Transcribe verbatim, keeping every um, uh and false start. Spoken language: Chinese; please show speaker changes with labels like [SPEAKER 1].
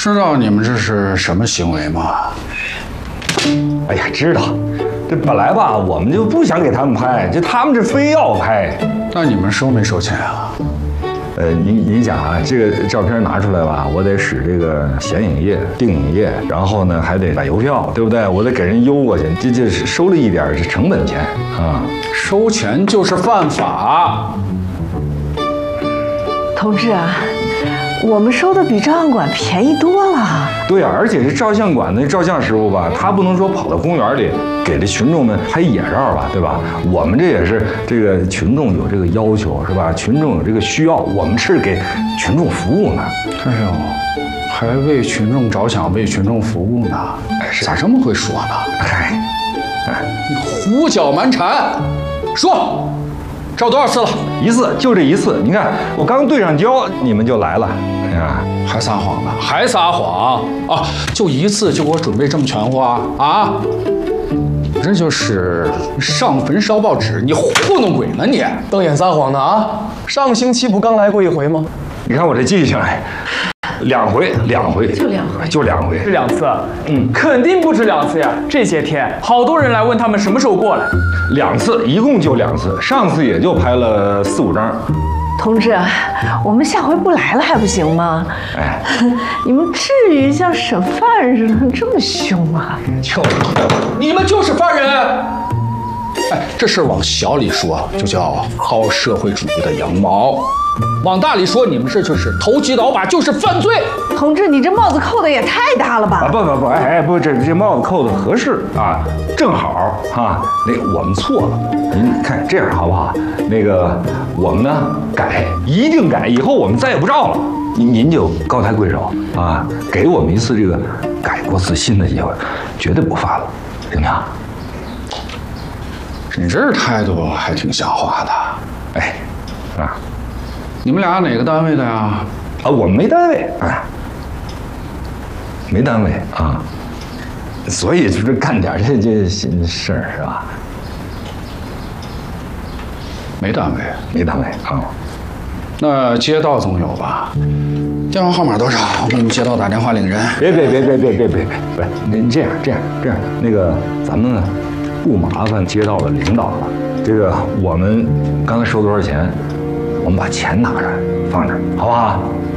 [SPEAKER 1] 知道你们这是什么行为吗？
[SPEAKER 2] 哎呀，知道。这本来吧，我们就不想给他们拍，就他们这非要拍。
[SPEAKER 1] 那你们收没收钱啊？
[SPEAKER 2] 呃，您您想啊，这个照片拿出来吧，我得使这个显影液、定影液，然后呢还得买邮票，对不对？我得给人邮过去，这这收了一点这成本钱啊。
[SPEAKER 1] 收钱就是犯法。
[SPEAKER 3] 同志啊，我们收的比照相馆便宜多了。
[SPEAKER 2] 对啊，而且这照相馆的照相师傅吧，他不能说跑到公园里给这群众们拍野照吧，对吧？我们这也是这个群众有这个要求，是吧？群众有这个需要，我们是给群众服务呢。
[SPEAKER 1] 哎呦，还为群众着想，为群众服务呢？哎，咋这么会说呢？
[SPEAKER 2] 嗨，
[SPEAKER 1] 哎，你胡搅蛮缠，说。照多少次了？
[SPEAKER 2] 一次，就这一次。你看，我刚对上焦，你们就来了。哎呀，
[SPEAKER 1] 还撒谎呢？还撒谎啊！就一次就给我准备这么全乎啊？这就是上坟烧报纸，你糊弄鬼呢你！
[SPEAKER 4] 瞪眼撒谎呢啊！上星期不刚来过一回吗？
[SPEAKER 2] 你看我这记性，哎，两回，两回，
[SPEAKER 3] 就两回，
[SPEAKER 2] 就两回，
[SPEAKER 5] 是两次。
[SPEAKER 2] 嗯，
[SPEAKER 5] 肯定不止两次呀！这些天好多人来问他们什么时候过来。
[SPEAKER 2] 两次，一共就两次，上次也就拍了四五张。
[SPEAKER 3] 同志，我们下回不来了还不行吗？
[SPEAKER 2] 哎，
[SPEAKER 3] 你们至于像审犯似的这么凶吗？
[SPEAKER 1] 就你们就是犯人！哎，这事往小里说，就叫薅社会主义的羊毛；往大里说，你们这就是投机倒把，就是犯罪。
[SPEAKER 3] 同志，你这帽子扣的也太大了吧？
[SPEAKER 2] 啊，不不不，哎哎，不，这这帽子扣的合适啊，正好啊。那个我们错了，您看这样好不好？那个我们呢改，一定改，以后我们再也不照了。您您就高抬贵手啊，给我们一次这个改过自新的机会，绝对不犯了，行不行？
[SPEAKER 1] 你这态度还挺像话的。
[SPEAKER 2] 哎，啊，
[SPEAKER 1] 你们俩哪个单位的呀？
[SPEAKER 2] 啊，我们没单位啊，没单位啊，所以就是干点这这事儿是吧？
[SPEAKER 1] 没单位，
[SPEAKER 2] 没单位啊。
[SPEAKER 1] 那街道总有吧？电话号码多少？我给你们街道打电话领人。
[SPEAKER 2] 别别别别别别别别，不是您这样这样这样，那个咱们呢不麻烦街道的领导了。这个我们刚才收多少钱，我们把钱拿出来放这儿，好不好？